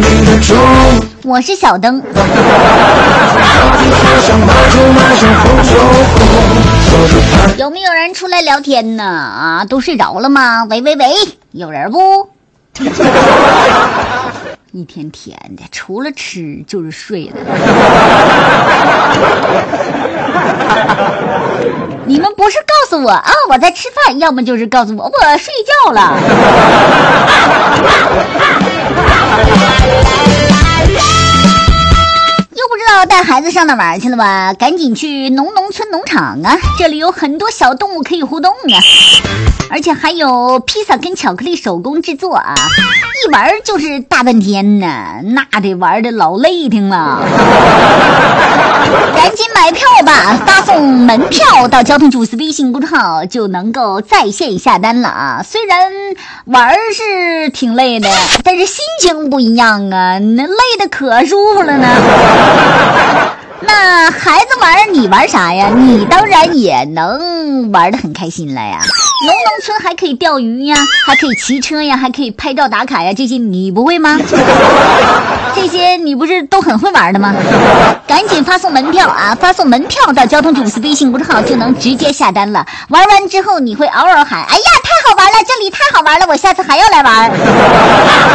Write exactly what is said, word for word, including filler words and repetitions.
我是小灯。有没有人出来聊天呢？啊，都睡着了吗？喂喂喂，有人不？一天天的，除了吃就是睡了。你们不是告诉我啊我在吃饭，要么就是告诉我我睡觉了。又不知道带孩子上哪玩去了吧？赶紧去农农村农场啊，这里有很多小动物可以互动啊，而且还有披萨跟巧克力手工制作啊，一玩就是大半天呢，那得玩的老累挺了。赶紧买票吧，发送门票到交通主司微信公众号就能够在线下单了啊！虽然玩是挺累的，但是心情不一样啊，那累的可舒服了呢。那孩子玩你玩啥呀？你当然也能玩得很开心了呀。农农村还可以钓鱼呀，还可以骑车呀，还可以拍照打卡呀，这些你不会吗？这些你不是都很会玩的吗？赶紧发送门票啊！发送门票到交通主司微信公众号就能直接下单了。玩完之后你会嗷嗷喊：哎呀，太好玩了，这里太好玩了，我下次还要来玩。